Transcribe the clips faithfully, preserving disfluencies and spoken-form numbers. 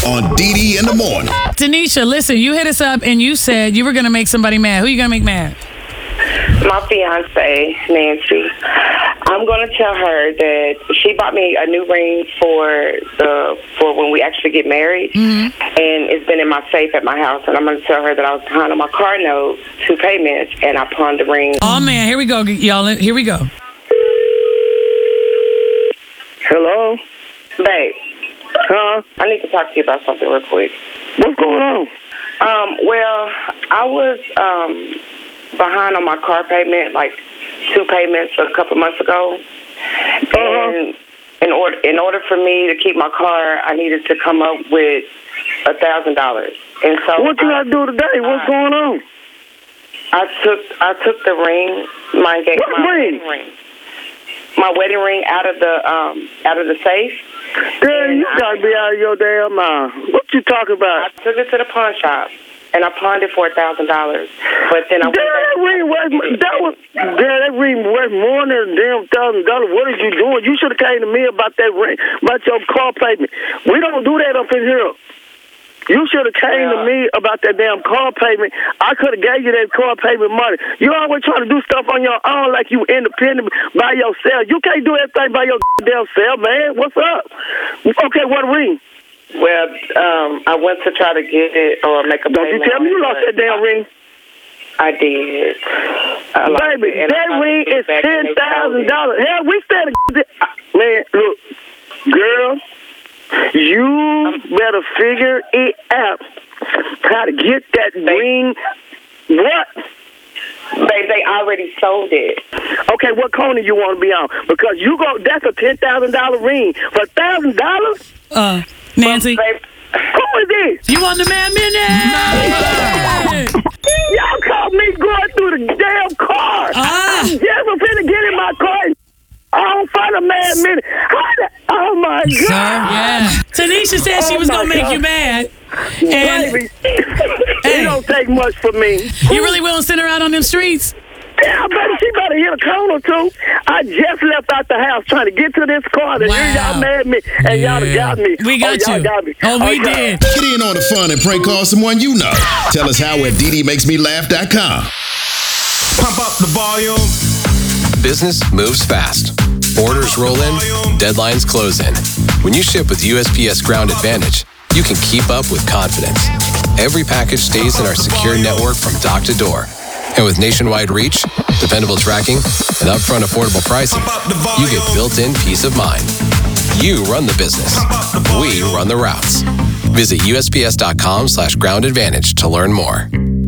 on D D in the morning. Tanisha, listen, you hit us up and you said you were going to make somebody mad. Who you going to make mad? My fiance, Nancy. I'm going to tell her that she bought me a new ring for the for when we actually get married, mm-hmm. and it's been in my safe at my house. And I'm going to tell her that I was behind on my car note, two payments, and I pawned the ring. Oh man, here we go, y'all. Here we go. Hello, babe. Huh? I need to talk to you about something real quick. What's going on? Um. Well, I was um. behind on my car payment, like two payments a couple months ago. Uh-huh. And in order in order for me to keep my car, I needed to come up with a thousand dollars. And so what you got to do today? What's I, going on? I took I took the ring, my engagement what my ring? wedding ring, my wedding ring out of the um out of the safe. Damn, you gotta be out of your damn mind. What you talking about? I took it to the pawn shop. And I pawned it for a thousand dollars, but then I went damn, that ring worth that was damn, that ring worth more than a damn thousand dollars. What are you doing? You should have came to me about that ring, about your car payment. We don't do that up in here. You should have came yeah. to me about that damn car payment. I could have gave you that car payment money. You always trying to do stuff on your own like you independent by yourself. You can't do everything by your damn self, man. What's up? Okay, what ring? Well, um, I went to try to get it or make a Don't payment. you tell me you lost that damn ring? I did. I Baby, it, that ring is ten thousand dollars. Hell, we said, man, look, girl, you um, better figure it out how to get that they, ring. What? They they already sold it. Okay, what corner you want to be on? Because you go, that's a ten thousand dollar ring for a thousand dollars. Uh. Nancy. Well, who is this? You want the man minute? Y'all caught me going through the damn car. Ah. Yes, I'm finna get in my car. I don't find a man minute. Oh my God. So, yeah. Tanisha said oh she was going to make you mad. And Baby, it hey, don't take much for me. You really willing to sit around on them streets? Yeah, baby, she better hit a corner too. I just left out the house trying to get to this car that wow. y'all mad at me and yeah. y'all got me. We got oh, you. Y'all got me. Oh, we okay. did. Get in on the fun and prank call someone you know. Tell us how at D D makes me laugh dot com. Pump up the volume. Business moves fast. Orders roll in, deadlines close in. When you ship with U S P S Ground Advantage, you can keep up with confidence. Every package stays in our secure network from dock to door. And with nationwide reach, dependable tracking, and upfront affordable pricing, you get built-in peace of mind. You run the business. We run the routes. Visit U S P S dot com slash ground advantage to learn more.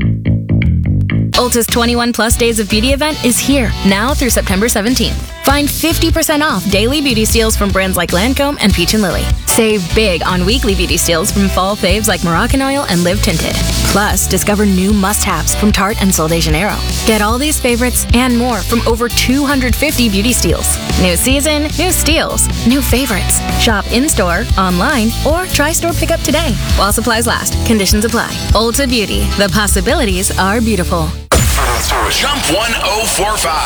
Ulta's twenty-one plus Days of Beauty event is here, now through September seventeenth. Find fifty percent off daily beauty steals from brands like Lancome and Peach and Lily. Save big on weekly beauty steals from fall faves like Moroccan Oil and Live Tinted. Plus, discover new must-haves from Tarte and Sol de Janeiro. Get all these favorites and more from over two hundred fifty beauty steals. New season, new steals, new favorites. Shop in-store, online, or try store pickup today. While supplies last, conditions apply. Ulta Beauty, the possibilities are beautiful. Jump one oh four five.